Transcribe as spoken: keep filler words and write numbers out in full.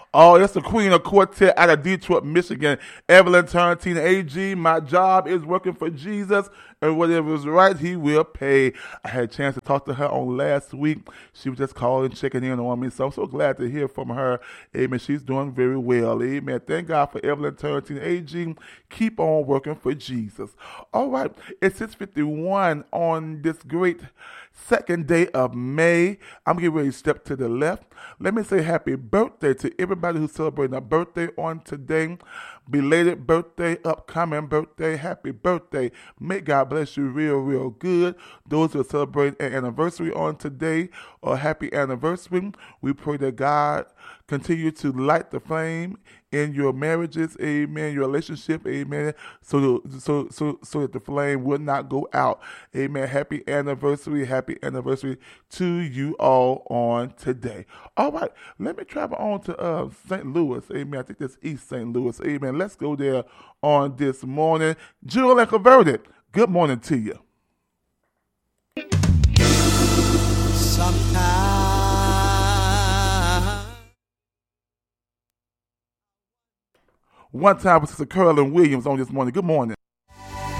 Oh, that's the queen of quartet out of Detroit, Michigan. Evelyn Turrentine, A G. My job is working for Jesus, and whatever is right, he will pay. I had a chance to talk to her on last week. She was just calling, checking in on me, so I'm so glad to hear from her. Amen. She's doing very well. Amen. Thank God for Evelyn Turrentine, A G. Keep on working for Jesus. All right. It's six fifty-one on this great second day of May. I'm getting ready to step to the left. Let me say happy birthday to everybody who's celebrating a birthday on today. Belated birthday, upcoming birthday, happy birthday. May God bless you real, real good. Those who are celebrating an anniversary on today, or happy anniversary, we pray that God continue to light the flame in your marriages, amen, your relationship, amen, so so so so that the flame will not go out. Amen. Happy anniversary, happy anniversary to you all on today. All right, let me travel on to uh, Saint Louis, amen. I think that's East Saint Louis, amen. Let's go there on this morning. Jewel and Converted, good morning to you. Sometimes One time with Sister Carolyn Williams on this morning. Good morning.